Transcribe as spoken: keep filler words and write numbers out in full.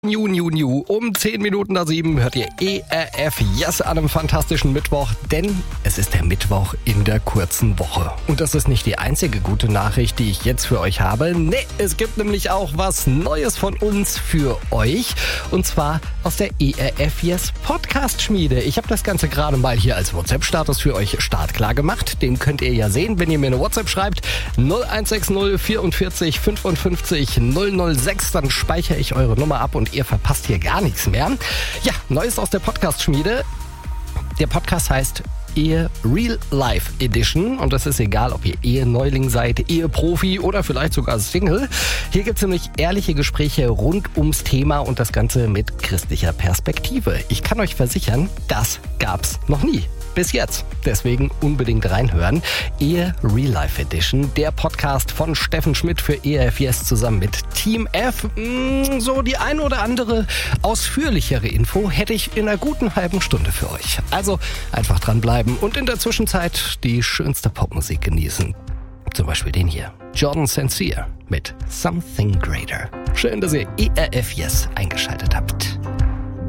New, new, new. Um zehn Minuten nach sieben hört ihr E R F Yes an einem fantastischen Mittwoch, denn es ist der Mittwoch in der kurzen Woche. Und das ist nicht die einzige gute Nachricht, die ich jetzt für euch habe. Nee, es gibt nämlich auch was Neues von uns für euch. Und zwar aus der E R F Yes Podcast-Schmiede. Ich habe das Ganze gerade mal hier als WhatsApp-Status für euch startklar gemacht. Den könnt ihr ja sehen, wenn ihr mir eine WhatsApp schreibt. null eins sechs null vierundvierzig fünfundfünfzig null null sechs. Dann speichere ich eure Nummer ab und ihr verpasst hier gar nichts mehr. Ja, Neues aus der Podcast-Schmiede. Der Podcast heißt Ehe Real Life Edition und das ist egal, ob ihr Eheneuling seid, Eheprofi oder vielleicht sogar Single. Hier gibt es nämlich ehrliche Gespräche rund ums Thema und das Ganze mit christlicher Perspektive. Ich kann euch versichern, das gab's noch nie. Bis jetzt. Deswegen unbedingt reinhören. Ehe Real Life Edition, der Podcast von Steffen Schmidt für E R F Yes zusammen mit Team F. So die ein oder andere ausführlichere Info hätte ich in einer guten halben Stunde für euch. Also einfach dranbleiben und in der Zwischenzeit die schönste Popmusik genießen. Zum Beispiel den hier. Jordan Sincere mit Something Greater. Schön, dass ihr E R F Yes eingeschaltet habt.